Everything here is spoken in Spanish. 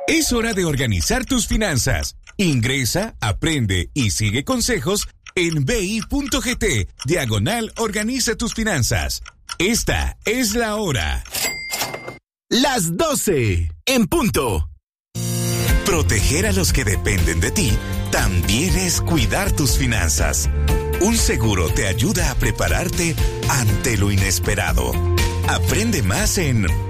Es hora de organizar tus finanzas. Ingresa, aprende y sigue consejos en bi.gt/organiza tus finanzas. Esta es la hora. Las 12 en punto. Proteger a los que dependen de ti también es cuidar tus finanzas. Un seguro te ayuda a prepararte ante lo inesperado. Aprende más en